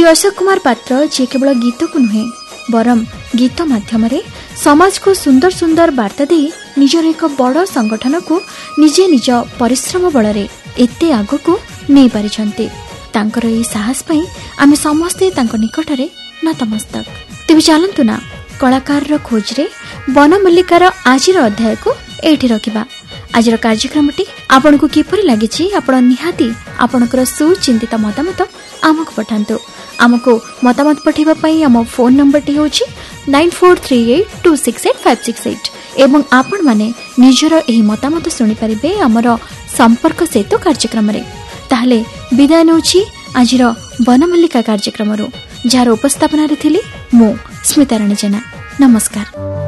श्री अशोक कुमार पात्र जे केवल गीत को नुहे बरम गीत माध्यम समाज को सुंदर सुंदर वार्ता दे निजर एक बड़ संगठन को निजे निज परिश्रम बल एते आग को नहीं पारिछन्ते। तांकर एही साहस पई आमे समस्ते तांको निकटरे नतमस्तक। तेबे चलंतु ना कलाकार रो खोज रे वनमल्लिकार आजिर अध्याय को एठी रखिबा। आजिर कार्यक्रमटी आपन को किपरि लागिछि आपण निहाती आपनकर सुचिंतित मतामत आमको पठांतु। आमको मतामत पठेबा पई आम फोन नंबर टी होछि 9438268568 एवं आपण माने निजर एही मतामत सुनि परिबे हमर संपर्क सेतु कार्यक्रम रे। ताहले विदाय नउछि आजिर वनमल्लिका कार्यक्रम रो जार उपस्थापना रे थिली मो स्मिता राणी जेना। नमस्कार।